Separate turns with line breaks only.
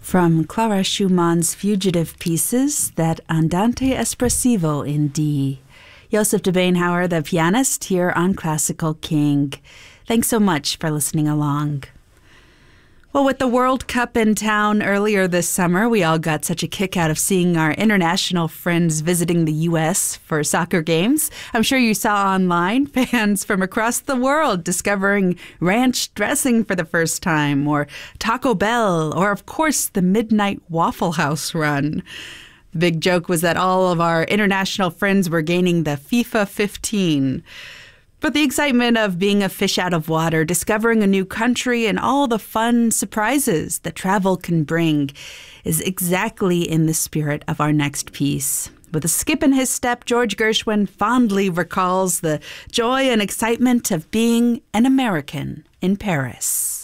From Clara Schumann's fugitive pieces, that Andante Espressivo in D. Joseph de Beenhauer, the pianist, here on Classical King. Thanks so much for listening along. Well, with the World Cup in town earlier this summer, we all got such a kick out of seeing our international friends visiting the U.S. for soccer games. I'm sure you saw online fans from across the world discovering ranch dressing for the first time, or Taco Bell, or of course the Midnight Waffle House run. The big joke was that all of our international friends were gaining the FIFA 15. But the excitement of being a fish out of water, discovering a new country, and all the fun surprises that travel can bring is exactly in the spirit of our next piece. With a skip in his step, George Gershwin fondly recalls the joy and excitement of being an American in Paris.